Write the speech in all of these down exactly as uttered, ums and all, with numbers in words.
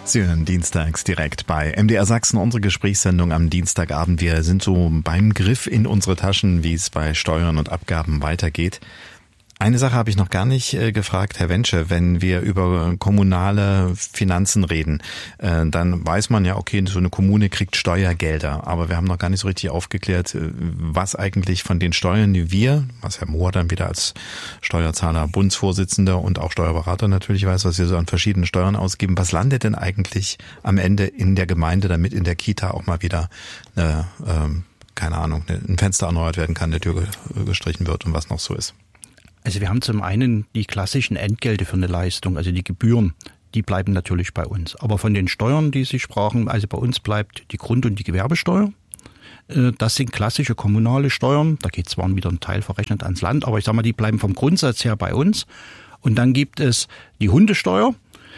Sie hören dienstags direkt bei M D R Sachsen unsere Gesprächssendung am Dienstagabend. Wir sind so beim Griff in unsere Taschen, wie es bei Steuern und Abgaben weitergeht. Eine Sache habe ich noch gar nicht äh, gefragt, Herr Wensche. Wenn wir über kommunale Finanzen reden, äh, dann weiß man ja, okay, so eine Kommune kriegt Steuergelder. Aber wir haben noch gar nicht so richtig aufgeklärt, äh, was eigentlich von den Steuern, die wir, was Herr Mohr dann wieder als Steuerzahler, Bundsvorsitzender und auch Steuerberater natürlich weiß, was wir so an verschiedenen Steuern ausgeben. Was landet denn eigentlich am Ende in der Gemeinde, damit in der Kita auch mal wieder eine, äh, keine Ahnung, ein Fenster erneuert werden kann, eine Tür gestrichen wird und was noch so ist? Also wir haben zum einen die klassischen Entgelte für eine Leistung, also die Gebühren, die bleiben natürlich bei uns. Aber von den Steuern, die Sie sprachen, also bei uns bleibt die Grund- und die Gewerbesteuer. Das sind klassische kommunale Steuern. Da geht zwar wieder ein Teil verrechnet ans Land, aber ich sag mal, die bleiben vom Grundsatz her bei uns. Und dann gibt es die Hundesteuer.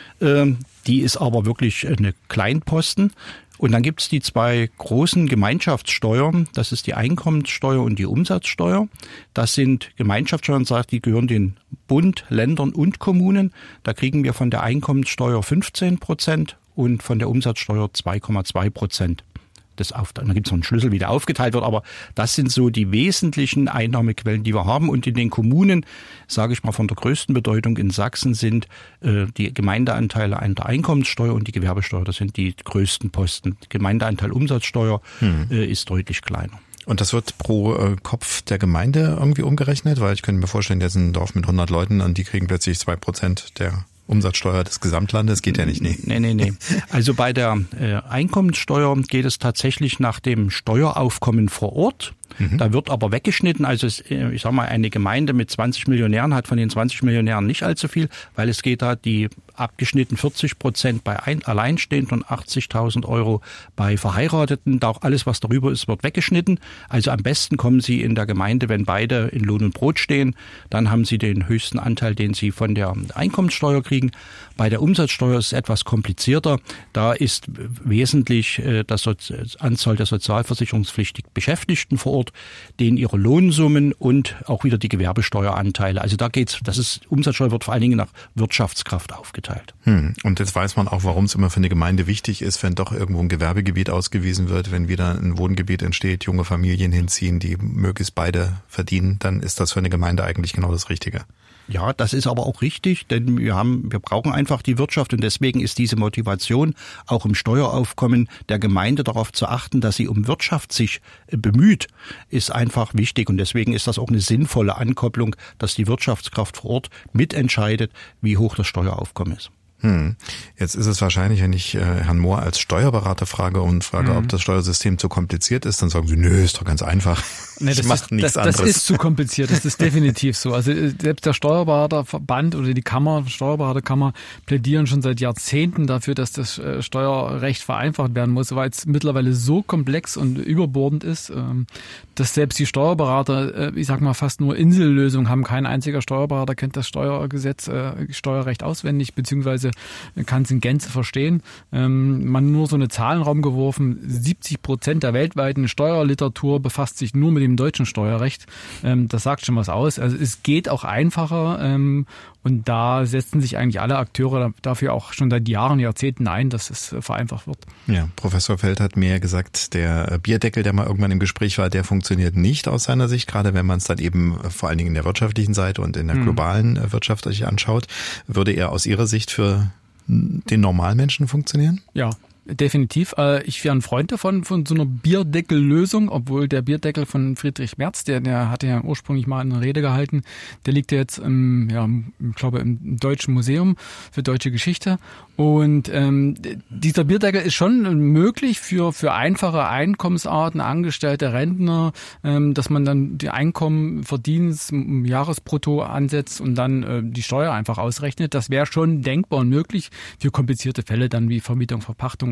Die ist aber wirklich eine Kleinposten. Und dann gibt's die zwei großen Gemeinschaftssteuern, das ist die Einkommenssteuer und die Umsatzsteuer. Das sind Gemeinschaftssteuern, sagt, die gehören den Bund, Ländern und Kommunen. Da kriegen wir von der Einkommenssteuer fünfzehn Prozent und von der Umsatzsteuer zwei Komma zwei Prozent. Das auf, dann gibt es noch einen Schlüssel, wie der aufgeteilt wird, aber das sind so die wesentlichen Einnahmequellen, die wir haben. Und in den Kommunen, sage ich mal, von der größten Bedeutung in Sachsen sind äh, die Gemeindeanteile an der Einkommenssteuer und die Gewerbesteuer. Das sind die größten Posten. Gemeindeanteil Umsatzsteuer hm. äh, ist deutlich kleiner. Und das wird pro äh, Kopf der Gemeinde irgendwie umgerechnet? Weil ich könnte mir vorstellen, jetzt ein Dorf mit hundert Leuten und die kriegen plötzlich zwei Prozent der Umsatzsteuer des Gesamtlandes, geht ja nicht, nee. Nee, nee, nee. Also bei der äh, Einkommenssteuer geht es tatsächlich nach dem Steueraufkommen vor Ort. Mhm. Da wird aber weggeschnitten. Also es, ich sag mal, eine Gemeinde mit zwanzig Millionären hat von den zwanzig Millionären nicht allzu viel, weil es geht da die abgeschnitten vierzig Prozent bei ein, Alleinstehenden und achtzigtausend Euro bei Verheirateten. Da auch alles, was darüber ist, wird weggeschnitten. Also am besten kommen Sie in der Gemeinde, wenn beide in Lohn und Brot stehen. Dann haben Sie den höchsten Anteil, den Sie von der Einkommenssteuer kriegen. Bei der Umsatzsteuer ist es etwas komplizierter. Da ist wesentlich das Anzahl der sozialversicherungspflichtig Beschäftigten vor Ort, denen ihre Lohnsummen und auch wieder die Gewerbesteueranteile. Also da geht's, das ist, Umsatzsteuer wird vor allen Dingen nach Wirtschaftskraft aufgeteilt. Hm. Und jetzt weiß man auch, warum es immer für eine Gemeinde wichtig ist, wenn doch irgendwo ein Gewerbegebiet ausgewiesen wird, wenn wieder ein Wohngebiet entsteht, junge Familien hinziehen, die möglichst beide verdienen, dann ist das für eine Gemeinde eigentlich genau das Richtige. Ja, das ist aber auch richtig, denn wir haben, wir brauchen einfach die Wirtschaft und deswegen ist diese Motivation auch im Steueraufkommen der Gemeinde darauf zu achten, dass sie um Wirtschaft sich bemüht, ist einfach wichtig und deswegen ist das auch eine sinnvolle Ankopplung, dass die Wirtschaftskraft vor Ort mitentscheidet, wie hoch das Steueraufkommen ist. Hm. Jetzt ist es wahrscheinlich, wenn ich äh, Herrn Mohr als Steuerberater frage und frage, mhm. ob das Steuersystem zu kompliziert ist, dann sagen Sie, nö, ist doch ganz einfach. Nee, das, ich mach ist, nichts das, anderes. Das ist zu kompliziert, das ist definitiv so. Also selbst der Steuerberaterverband oder die Kammer, Steuerberaterkammer plädieren schon seit Jahrzehnten dafür, dass das Steuerrecht vereinfacht werden muss, weil es mittlerweile so komplex und überbordend ist, dass selbst die Steuerberater, ich sag mal, fast nur Insellösungen haben. Kein einziger Steuerberater kennt das Steuergesetz, Steuerrecht auswendig, beziehungsweise kann es in Gänze verstehen. Ähm, man nur so eine Zahl in den Raum geworfen, siebzig Prozent der weltweiten Steuerliteratur befasst sich nur mit dem deutschen Steuerrecht. Ähm, das sagt schon was aus. Also es geht auch einfacher ähm, und da setzen sich eigentlich alle Akteure dafür auch schon seit Jahren, Jahrzehnten ein, dass es vereinfacht wird. Ja, Professor Feld hat mir gesagt, der Bierdeckel, der mal irgendwann im Gespräch war, der funktioniert nicht aus seiner Sicht, gerade wenn man es dann eben vor allen Dingen in der wirtschaftlichen Seite und in der globalen mhm. Wirtschaft sich anschaut. Würde er aus Ihrer Sicht für den Normalmenschen funktionieren? Ja, definitiv. Ich wäre ein Freund davon, von so einer Bierdeckellösung, obwohl der Bierdeckel von Friedrich Merz, der, der hatte ja ursprünglich mal eine Rede gehalten, der liegt ja jetzt im, ja, ich glaube, im Deutschen Museum für Deutsche Geschichte. Und ähm, dieser Bierdeckel ist schon möglich für für einfache Einkommensarten, Angestellte, Rentner, ähm, dass man dann die Einkommen, Verdienst, Jahresbrutto ansetzt und dann äh, die Steuer einfach ausrechnet. Das wäre schon denkbar und möglich für komplizierte Fälle dann wie Vermietung, Verpachtung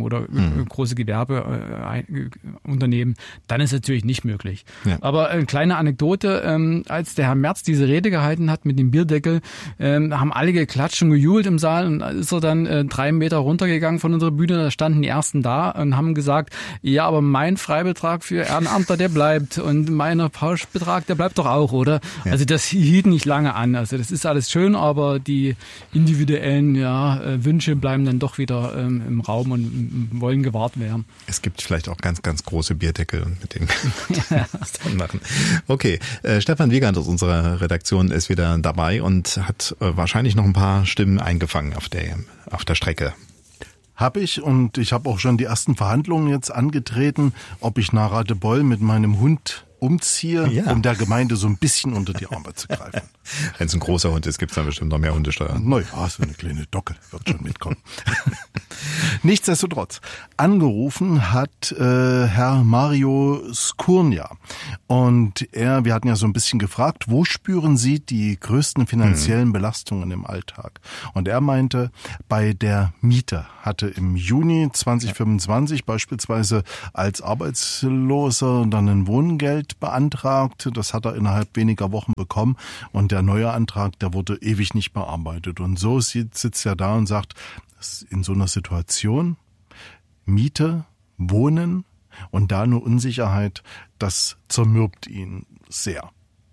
haben oder mhm. große Gewerbeunternehmen, dann ist es natürlich nicht möglich. Ja. Aber eine kleine Anekdote, ähm, als der Herr Merz diese Rede gehalten hat mit dem Bierdeckel, ähm, haben alle geklatscht und gejubelt im Saal und ist er dann äh, drei Meter runtergegangen von unserer Bühne, da standen die Ersten da und haben gesagt, ja, aber mein Freibetrag für Ehrenamtler, der bleibt und mein Pauschbetrag, der bleibt doch auch, oder? Ja. Also das hielt nicht lange an. Also das ist alles schön, aber die individuellen ja, Wünsche bleiben dann doch wieder ähm, im Raum und wollen gewahrt werden. Es gibt vielleicht auch ganz, ganz große Bierdeckel und mit denen ja. was dann machen. Okay, äh, Stefan Wiegand aus unserer Redaktion ist wieder dabei und hat äh, wahrscheinlich noch ein paar Stimmen eingefangen auf der, auf der Strecke. Habe ich und ich habe auch schon die ersten Verhandlungen jetzt angetreten, ob ich nach Radebeul mit meinem Hund umziehe, ja. um der Gemeinde so ein bisschen unter die Arme zu greifen. Wenn es ein großer Hund ist, gibt es dann bestimmt noch mehr Hundesteuer. Naja, so eine kleine Docke wird schon mitkommen. Nichtsdestotrotz, angerufen hat äh, Herr Mario Skurnia. Und er, wir hatten ja so ein bisschen gefragt, wo spüren Sie die größten finanziellen hm. Belastungen im Alltag? Und er meinte, bei der Miete. Hatte im Juni zwanzig fünfundzwanzig beispielsweise als Arbeitsloser dann ein Wohngeld beantragt. Das hat er innerhalb weniger Wochen bekommen. Und der neue Antrag, der wurde ewig nicht bearbeitet. Und so sitzt er da und sagt, in so einer Situation, Miete, Wohnen und da eine Unsicherheit, das zermürbt ihn sehr.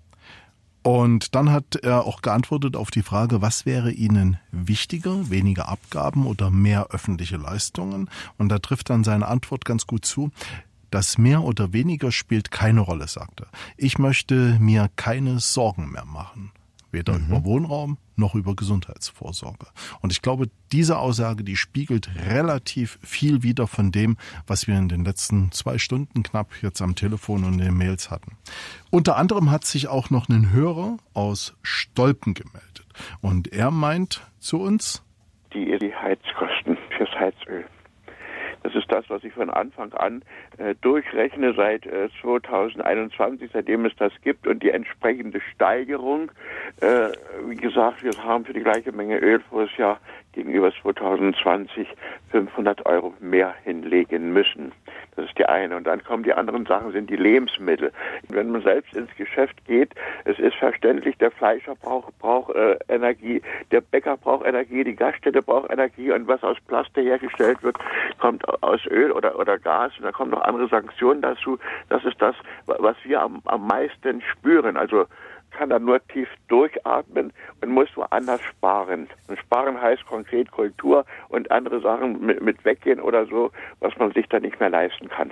Und dann hat er auch geantwortet auf die Frage, was wäre Ihnen wichtiger, weniger Abgaben oder mehr öffentliche Leistungen? Und da trifft dann seine Antwort ganz gut zu. Das mehr oder weniger spielt keine Rolle, sagt er. Ich möchte mir keine Sorgen mehr machen. Weder mhm. über Wohnraum noch über Gesundheitsvorsorge. Und ich glaube, diese Aussage, die spiegelt relativ viel wider von dem, was wir in den letzten zwei Stunden knapp jetzt am Telefon und in den Mails hatten. Unter anderem hat sich auch noch ein Hörer aus Stolpen gemeldet. Und er meint zu uns, die, die Heizkosten fürs Heizöl. Das ist das, was ich von Anfang an äh, durchrechne seit äh, zweitausendeinundzwanzig, seitdem es das gibt und die entsprechende Steigerung. Äh, wie gesagt, wir haben für die gleiche Menge Öl voriges Jahr gegenüber zweitausendzwanzig fünfhundert Euro mehr hinlegen müssen. Das ist die eine. Und dann kommen die anderen Sachen, sind die Lebensmittel. Wenn man selbst ins Geschäft geht, es ist verständlich, der Fleischer braucht, braucht äh, Energie, der Bäcker braucht Energie, die Gaststätte braucht Energie und was aus Plastik hergestellt wird, kommt aus Öl oder, oder Gas. Und da kommen noch andere Sanktionen dazu. Das ist das, was wir am, am meisten spüren. Also kann dann nur tief durchatmen und muss woanders sparen. Und sparen heißt konkret Kultur und andere Sachen mit, mit weggehen oder so, was man sich dann nicht mehr leisten kann.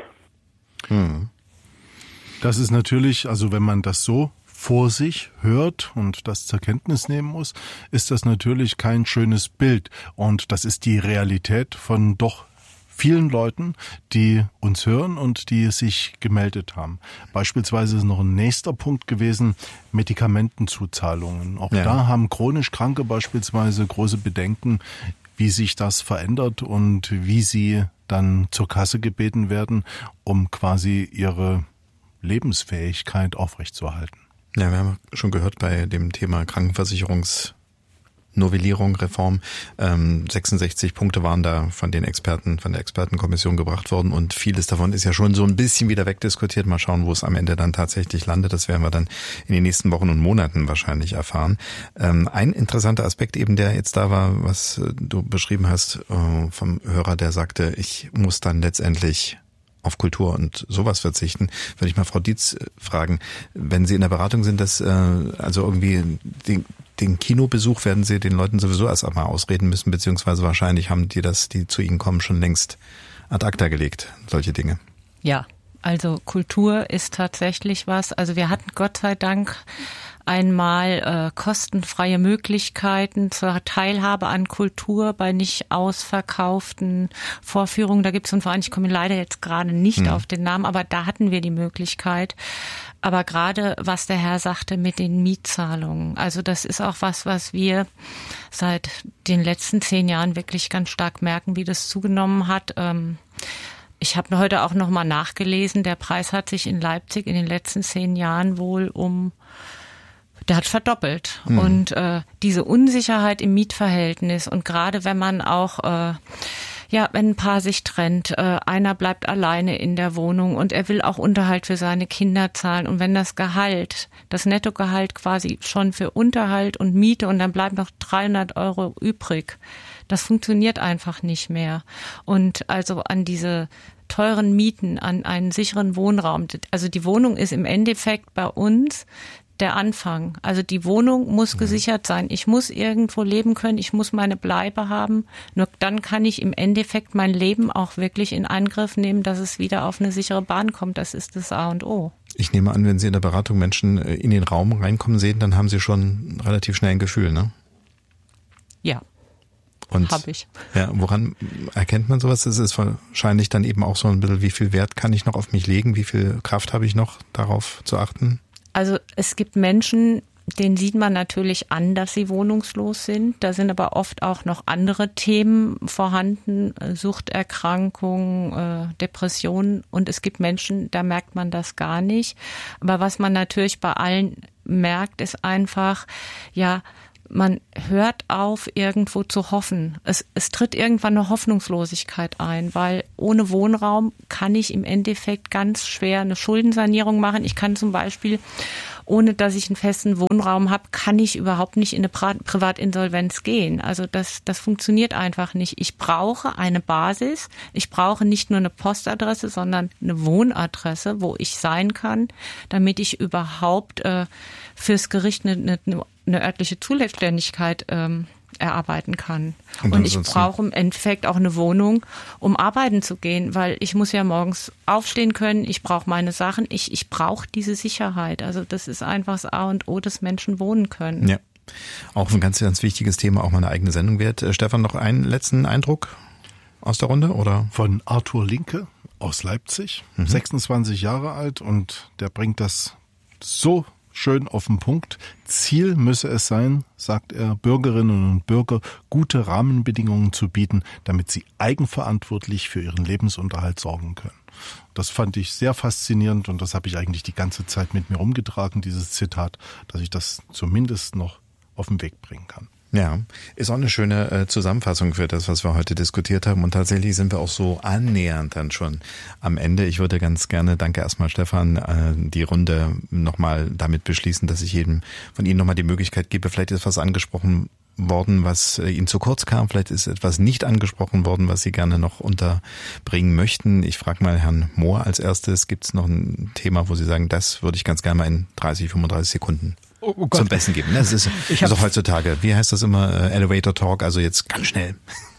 Hm. Das ist natürlich, also wenn man das so vor sich hört und das zur Kenntnis nehmen muss, ist das natürlich kein schönes Bild. Und das ist die Realität von doch vielen Leuten, die uns hören und die sich gemeldet haben. Beispielsweise ist noch ein nächster Punkt gewesen, Medikamentenzuzahlungen. Auch ja. da haben chronisch Kranke beispielsweise große Bedenken, wie sich das verändert und wie sie dann zur Kasse gebeten werden, um quasi ihre Lebensfähigkeit aufrechtzuerhalten. Ja, wir haben schon gehört bei dem Thema Krankenversicherungs Novellierung, Reform. Ähm, sechsundsechzig Punkte waren da von den Experten, von der Expertenkommission gebracht worden und vieles davon ist ja schon so ein bisschen wieder wegdiskutiert. Mal schauen, wo es am Ende dann tatsächlich landet. Das werden wir dann in den nächsten Wochen und Monaten wahrscheinlich erfahren. Ähm, ein interessanter Aspekt eben, der jetzt da war, was du beschrieben hast, äh, vom Hörer, der sagte, ich muss dann letztendlich auf Kultur und sowas verzichten, würde ich mal Frau Dietz fragen, wenn Sie in der Beratung sind, dass äh, also irgendwie den, den Kinobesuch werden Sie den Leuten sowieso erst einmal ausreden müssen, beziehungsweise wahrscheinlich haben die das, die zu Ihnen kommen, schon längst ad acta gelegt, solche Dinge. Ja, also Kultur ist tatsächlich was, also wir hatten Gott sei Dank einmal äh, kostenfreie Möglichkeiten zur Teilhabe an Kultur bei nicht ausverkauften Vorführungen. Da gibt es einen Verein, ich komme leider jetzt gerade nicht hm. auf den Namen, aber da hatten wir die Möglichkeit. Aber gerade, was der Herr sagte mit den Mietzahlungen, also das ist auch was, was wir seit den letzten zehn Jahren wirklich ganz stark merken, wie das zugenommen hat. Ähm, Ich habe heute auch noch mal nachgelesen, der Preis hat sich in Leipzig in den letzten zehn Jahren wohl um, der hat verdoppelt. Mhm. Und äh, diese Unsicherheit im Mietverhältnis und gerade wenn man auch äh, Ja, wenn ein Paar sich trennt, äh, einer bleibt alleine in der Wohnung und er will auch Unterhalt für seine Kinder zahlen. Und wenn das Gehalt, das Nettogehalt quasi schon für Unterhalt und Miete und dann bleiben noch dreihundert Euro übrig, das funktioniert einfach nicht mehr. Und also an diese teuren Mieten, an einen sicheren Wohnraum, also die Wohnung ist im Endeffekt bei uns der Anfang. Also die Wohnung muss gesichert sein. Ich muss irgendwo leben können. Ich muss meine Bleibe haben. Nur dann kann ich im Endeffekt mein Leben auch wirklich in Angriff nehmen, dass es wieder auf eine sichere Bahn kommt. Das ist das A und O. Ich nehme an, wenn Sie in der Beratung Menschen in den Raum reinkommen sehen, dann haben Sie schon relativ schnell ein Gefühl, ne? Ja. Und habe ich. Ja, woran erkennt man sowas? Es ist wahrscheinlich dann eben auch so ein bisschen, wie viel Wert kann ich noch auf mich legen? Wie viel Kraft habe ich noch, darauf zu achten? Also es gibt Menschen, denen sieht man natürlich an, dass sie wohnungslos sind. Da sind aber oft auch noch andere Themen vorhanden, Suchterkrankungen, Depressionen. Und es gibt Menschen, da merkt man das gar nicht. Aber was man natürlich bei allen merkt, ist einfach, ja, man hört auf, irgendwo zu hoffen. Es, es tritt irgendwann eine Hoffnungslosigkeit ein, weil ohne Wohnraum kann ich im Endeffekt ganz schwer eine Schuldensanierung machen. Ich kann zum Beispiel, ohne dass ich einen festen Wohnraum habe, kann ich überhaupt nicht in eine Pri- Privatinsolvenz gehen. Also das, das funktioniert einfach nicht. Ich brauche eine Basis. Ich brauche nicht nur eine Postadresse, sondern eine Wohnadresse, wo ich sein kann, damit ich überhaupt äh, fürs Gericht eine, eine eine örtliche Zuständigkeit ähm, erarbeiten kann. Und, und ich brauche im Endeffekt auch eine Wohnung, um arbeiten zu gehen, weil ich muss ja morgens aufstehen können, ich brauche meine Sachen, ich, ich brauche diese Sicherheit. Also das ist einfach das A und O, dass Menschen wohnen können. Ja, auch ein ganz, ganz wichtiges Thema, auch mal eine eigene Sendung wert. Äh, Stefan, noch einen letzten Eindruck aus der Runde, oder? Von Arthur Linke aus Leipzig, mhm. sechsundzwanzig Jahre alt, und der bringt das so schön auf den Punkt. Ziel müsse es sein, sagt er, Bürgerinnen und Bürger gute Rahmenbedingungen zu bieten, damit sie eigenverantwortlich für ihren Lebensunterhalt sorgen können. Das fand ich sehr faszinierend und das habe ich eigentlich die ganze Zeit mit mir rumgetragen, dieses Zitat, dass ich das zumindest noch auf den Weg bringen kann. Ja, ist auch eine schöne äh, Zusammenfassung für das, was wir heute diskutiert haben. Und tatsächlich sind wir auch so annähernd dann schon am Ende. Ich würde ganz gerne, danke erstmal Stefan, äh, die Runde nochmal damit beschließen, dass ich jedem von Ihnen nochmal die Möglichkeit gebe. Vielleicht ist was angesprochen worden, was äh, Ihnen zu kurz kam. Vielleicht ist etwas nicht angesprochen worden, was Sie gerne noch unterbringen möchten. Ich frage mal Herrn Mohr als erstes. Gibt es noch ein Thema, wo Sie sagen, das würde ich ganz gerne mal in dreißig, fünfunddreißig Sekunden Oh, oh zum Besten geben. Das ist, ich ist auch heutzutage, wie heißt das immer, äh, Elevator Talk, also jetzt ganz schnell.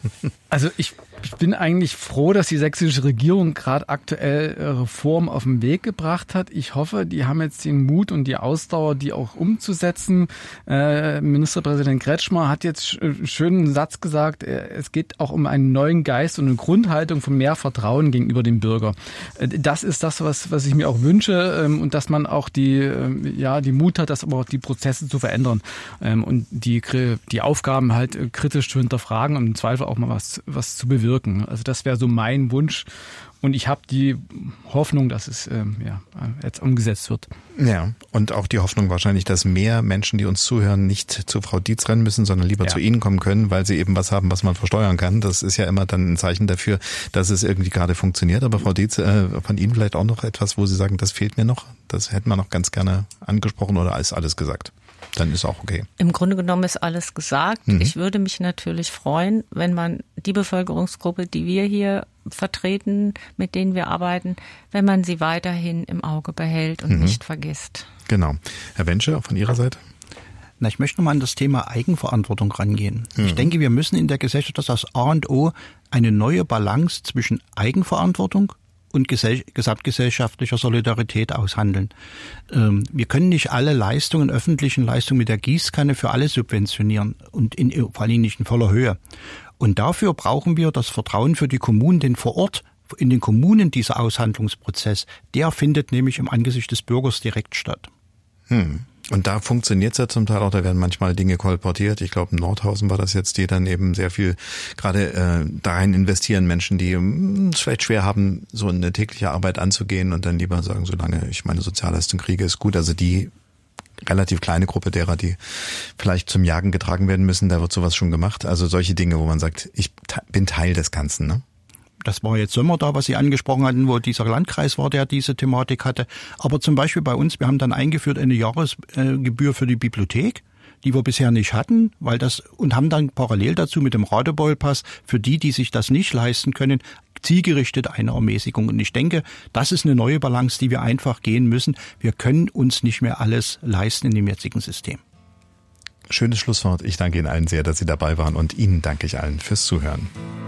Also ich, ich bin eigentlich froh, dass die sächsische Regierung gerade aktuell Reformen auf den Weg gebracht hat. Ich hoffe, die haben jetzt den Mut und die Ausdauer, die auch umzusetzen. Äh, Ministerpräsident Kretschmer hat jetzt einen schönen Satz gesagt, es geht auch um einen neuen Geist und eine Grundhaltung von mehr Vertrauen gegenüber dem Bürger. Das ist das, was, was ich mir auch wünsche, und dass man auch die, ja, die Mut hat, das aber auch die Prozesse zu verändern und die, die Aufgaben halt kritisch zu hinterfragen und im Zweifel auch mal was, was zu bewirken. Also das wäre so mein Wunsch. Und ich habe die Hoffnung, dass es ähm, ja, jetzt umgesetzt wird. Ja, und auch die Hoffnung wahrscheinlich, dass mehr Menschen, die uns zuhören, nicht zu Frau Dietz rennen müssen, sondern lieber ja. zu Ihnen kommen können, weil sie eben was haben, was man versteuern kann. Das ist ja immer dann ein Zeichen dafür, dass es irgendwie gerade funktioniert. Aber Frau Dietz, äh, von Ihnen vielleicht auch noch etwas, wo Sie sagen, das fehlt mir noch. Das hätten wir noch ganz gerne angesprochen, oder ist alles gesagt? Dann ist auch okay. Im Grunde genommen ist alles gesagt. Mhm. Ich würde mich natürlich freuen, wenn man die Bevölkerungsgruppe, die wir hier vertreten, mit denen wir arbeiten, wenn man sie weiterhin im Auge behält und mhm. nicht vergisst. Genau. Herr Wensche, von Ihrer Seite? Na, ich möchte mal an das Thema Eigenverantwortung rangehen. Mhm. Ich denke, wir müssen in der Gesellschaft das als A und O eine neue Balance zwischen Eigenverantwortung und gesell- gesamtgesellschaftlicher Solidarität aushandeln. Ähm, wir können nicht alle Leistungen, öffentlichen Leistungen mit der Gießkanne für alle subventionieren und in, vor allem nicht in voller Höhe. Und dafür brauchen wir das Vertrauen für die Kommunen, denn vor Ort, in den Kommunen dieser Aushandlungsprozess, der findet nämlich im Angesicht des Bürgers direkt statt. Hm. Und da funktioniert es ja zum Teil auch, da werden manchmal Dinge kolportiert. Ich glaube, in Nordhausen war das jetzt, die dann eben sehr viel gerade äh, da rein investieren, Menschen, die mh, es vielleicht schwer haben, so eine tägliche Arbeit anzugehen und dann lieber sagen, solange ich meine Sozialleistung kriege, ist gut. Also die relativ kleine Gruppe derer, die vielleicht zum Jagen getragen werden müssen, da wird sowas schon gemacht. Also solche Dinge, wo man sagt, ich bin Teil des Ganzen, ne? Das war jetzt Sommer da, was Sie angesprochen hatten, wo dieser Landkreis war, der diese Thematik hatte. Aber zum Beispiel bei uns, wir haben dann eingeführt eine Jahresgebühr für die Bibliothek, die wir bisher nicht hatten, weil das und haben dann parallel dazu mit dem Radebeul-Pass für die, die sich das nicht leisten können, zielgerichtet eine Ermäßigung. Und ich denke, das ist eine neue Balance, die wir einfach gehen müssen. Wir können uns nicht mehr alles leisten in dem jetzigen System. Schönes Schlusswort. Ich danke Ihnen allen sehr, dass Sie dabei waren und Ihnen danke ich allen fürs Zuhören.